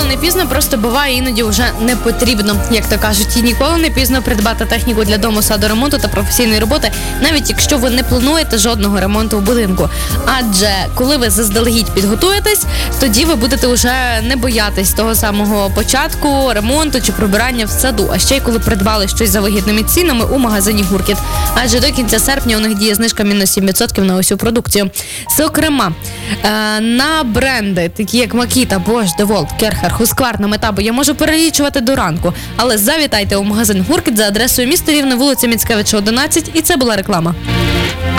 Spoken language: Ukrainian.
не пізно, просто буває іноді вже не потрібно, як то кажуть. І ніколи не пізно придбати техніку для дому, саду, ремонту та професійної роботи, навіть якщо ви не плануєте жодного ремонту в будинку. Адже коли ви заздалегідь підготуєтесь, тоді ви будете вже не боятись того самого початку ремонту чи прибирання в саду. А ще й коли придбали щось за вигідними цінами у магазині «Гуркіт». Адже до кінця серпня у них діє знижка мінус 7% на усю продукцію. Зокрема, на бренди, такі як Makita, Bosch, DeWalt, Керхер, Husqvarna, Metabo, я можу перелічувати до ранку. Але завітайте у магазин «Гуркіт» за адресою міста Рівне, вулиця Міцкевича, 11, і це була реклама.